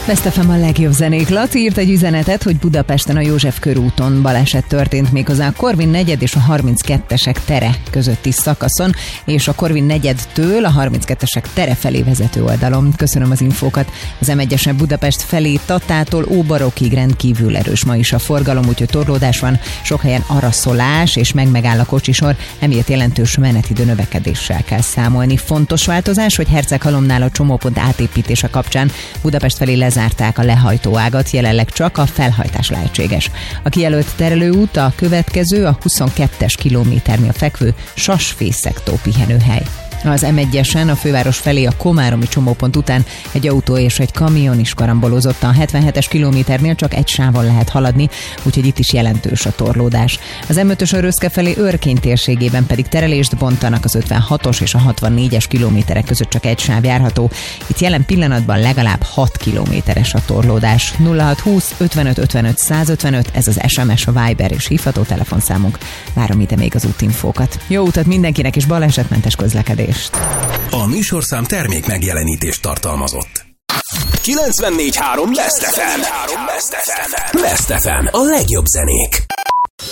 Best FM a legjobb zenék. Laci írt egy üzenetet, hogy Budapesten a József körúton baleset történt, méghozzá a Korvin negyed és a 32-esek tere közötti szakaszon, és a Korvin negyedtől a 32-esek tere felé vezető oldalon. Köszönöm az infókat. Az M1-esen Budapest felé Tatától Óbarokig rendkívül erős ma is a forgalom, úgyhogy torlódás van, sok helyen araszolás és megáll a kocsisor, emiatt jelentős menetidő növekedéssel kell számolni. Fontos változás, hogy Herceghalomnál a csomópont átépítése kapcsán Budapest felé lezárták a lehajtóágat, jelenleg csak a felhajtás lehetséges. A kijelölt terelőút a következő, a 22-es kilométernél fekvő Sasfészektó pihenőhely. Az M1-esen a főváros felé a komáromi csomópont után egy autó és egy kamion is karambolozott. A 77-es kilométernél csak egy sávon lehet haladni, úgyhogy itt is jelentős a torlódás. Az M5-ösön Röszke felé Örkény térségében pedig terelést bontanak, az 56-os és a 64-es kilométerek között csak egy sáv járható. Itt jelen pillanatban legalább 6 kilométeres a torlódás. 0620 55 55 155, ez az SMS, a Viber és hívható telefonszámunk. Várom ide még az útinfókat. Jó utat mindenkinek és balesetmentes közlekedés. A műsorszám termék megjelenítést tartalmazott. 94.3 Best FM. Best FM. A legjobb zenék.